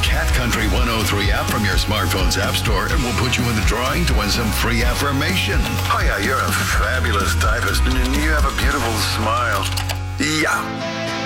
Cat Country 103 app from your smartphone's app store and we'll put you in the drawing to win some free affirmation. Hiya, you're a fabulous typist and you have a beautiful smile. Yeah.